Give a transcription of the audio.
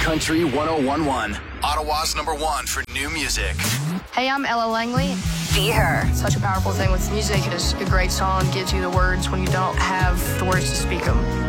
Country 101.1. Ottawa's #1 for new music. Hey, I'm Ella Langley. Be Her. Such a powerful thing with music is a great song gives you the words when you don't have the words to speak them.